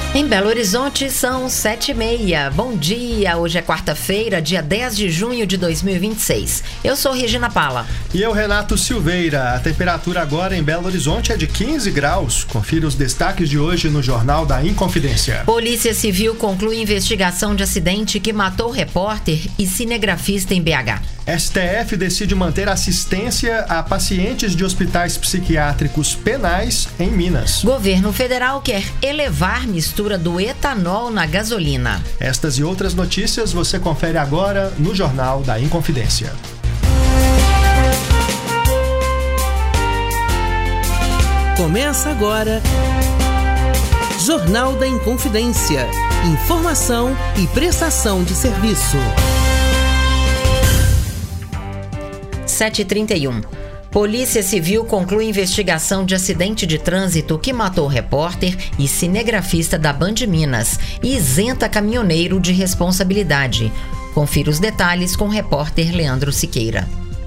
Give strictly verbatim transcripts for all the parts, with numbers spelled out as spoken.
Em Belo Horizonte são sete e meia. Bom dia, hoje é quarta-feira, dia dez de junho de dois mil e vinte e seis. Eu sou Regina Pala. E eu, Renato Silveira. A temperatura agora em Belo Horizonte é de quinze graus. Confira os destaques de hoje no Jornal da Inconfidência. Polícia Civil conclui investigação de acidente que matou repórter e cinegrafista em B H. S T F decide manter assistência a pacientes de hospitais psiquiátricos penais em Minas. Governo federal quer elevar mistura do etanol na gasolina. Estas e outras notícias você confere agora no Jornal da Inconfidência. Começa agora Jornal da Inconfidência. Informação e prestação de serviço. sete e trinta e um. Polícia Civil conclui investigação de acidente de trânsito que matou repórter e cinegrafista da Band Minas e isenta caminhoneiro de responsabilidade. Confira os detalhes com o repórter Leandro Siqueira.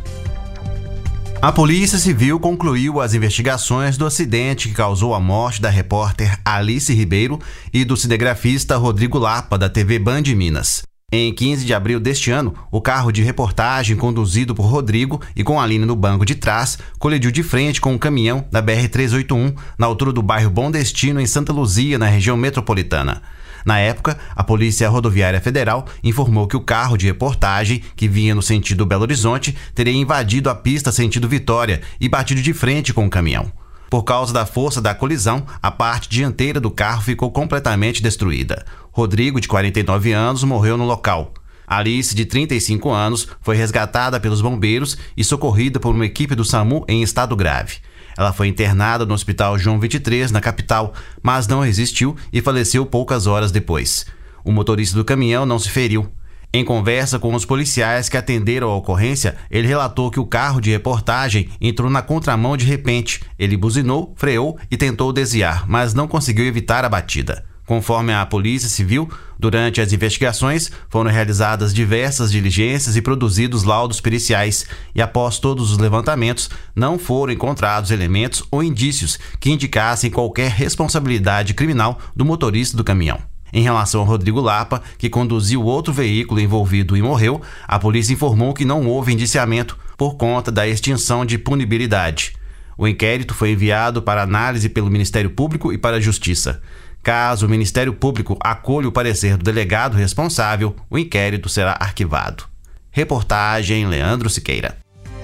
A Polícia Civil concluiu as investigações do acidente que causou a morte da repórter Alice Ribeiro e do cinegrafista Rodrigo Lapa, da T V Band Minas. Em quinze de abril deste ano, o carro de reportagem conduzido por Rodrigo e com Aline no banco de trás colidiu de frente com um caminhão da B R trezentos e oitenta e um na altura do bairro Bom Destino, em Santa Luzia, na região metropolitana. Na época, a Polícia Rodoviária Federal informou que o carro de reportagem, que vinha no sentido Belo Horizonte, teria invadido a pista sentido Vitória e batido de frente com o caminhão. Por causa da força da colisão, a parte dianteira do carro ficou completamente destruída. Rodrigo, de quarenta e nove anos, morreu no local. Alice, de trinta e cinco anos, foi resgatada pelos bombeiros e socorrida por uma equipe do SAMU em estado grave. Ela foi internada no Hospital João vinte e três, na capital, mas não resistiu e faleceu poucas horas depois. O motorista do caminhão não se feriu. Em conversa com os policiais que atenderam a ocorrência, ele relatou que o carro de reportagem entrou na contramão de repente. Ele buzinou, freou e tentou desviar, mas não conseguiu evitar a batida. Conforme a Polícia Civil, durante as investigações foram realizadas diversas diligências e produzidos laudos periciais, e após todos os levantamentos não foram encontrados elementos ou indícios que indicassem qualquer responsabilidade criminal do motorista do caminhão. Em relação ao Rodrigo Lapa, que conduziu outro veículo envolvido e morreu, a polícia informou que não houve indiciamento por conta da extinção de punibilidade. O inquérito foi enviado para análise pelo Ministério Público e para a Justiça. Caso o Ministério Público acolha o parecer do delegado responsável, o inquérito será arquivado. Reportagem Leandro Siqueira.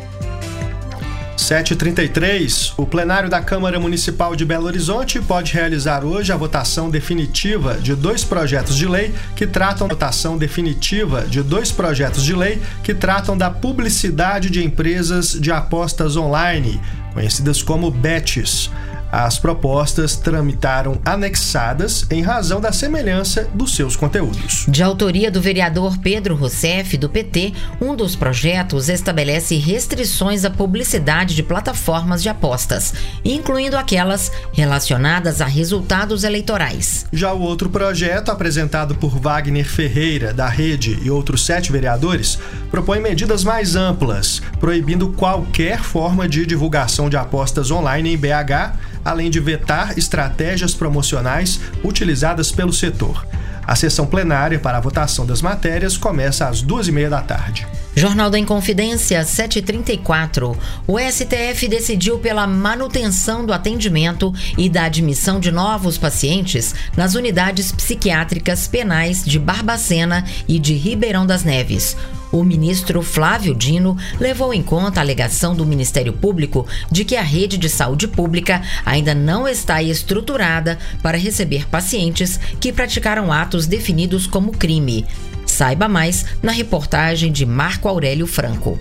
sete e trinta e três. O plenário da Câmara Municipal de Belo Horizonte pode realizar hoje a votação definitiva de dois projetos de lei que tratam da votação definitiva de dois projetos de lei que tratam da publicidade de empresas de apostas online, conhecidas como bets. As propostas tramitaram anexadas em razão da semelhança dos seus conteúdos. De autoria do vereador Pedro Rousseff, do P T, um dos projetos estabelece restrições à publicidade de plataformas de apostas, incluindo aquelas relacionadas a resultados eleitorais. Já o outro projeto, apresentado por Wagner Ferreira, da Rede, e outros sete vereadores, propõe medidas mais amplas, proibindo qualquer forma de divulgação de apostas online em B H, além de vetar estratégias promocionais utilizadas pelo setor. A sessão plenária para a votação das matérias começa às duas e meia da tarde. Jornal da Inconfidência, sete e trinta e quatro. O S T F decidiu pela manutenção do atendimento e da admissão de novos pacientes nas unidades psiquiátricas penais de Barbacena e de Ribeirão das Neves. O ministro Flávio Dino levou em conta a alegação do Ministério Público de que a rede de saúde pública ainda não está estruturada para receber pacientes que praticaram atos definidos como crime. Saiba mais na reportagem de Marco Aurélio Franco.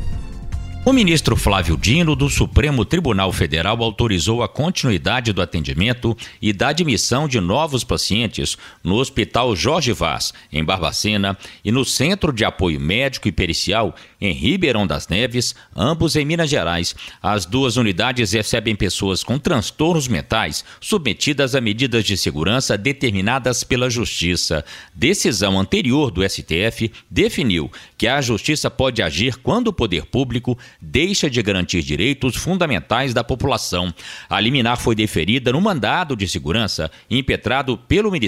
O ministro Flávio Dino, do Supremo Tribunal Federal, autorizou a continuidade do atendimento e da admissão de novos pacientes no Hospital Jorge Vaz, em Barbacena, e no Centro de Apoio Médico e Pericial, em Ribeirão das Neves, ambos em Minas Gerais. As duas unidades recebem pessoas com transtornos mentais submetidas a medidas de segurança determinadas pela Justiça. Decisão anterior do S T F definiu que a Justiça pode agir quando o poder público deixa de garantir direitos fundamentais da população. A liminar foi deferida no mandado de segurança impetrado pelo Ministério